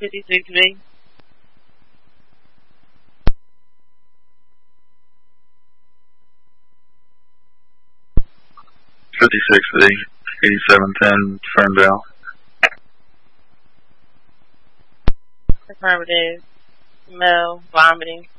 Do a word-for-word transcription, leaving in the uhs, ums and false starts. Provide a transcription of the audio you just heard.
fifty-six V. fifty-six V, eighty-seven ten Ferndale. Affirmative. Smell, vomiting.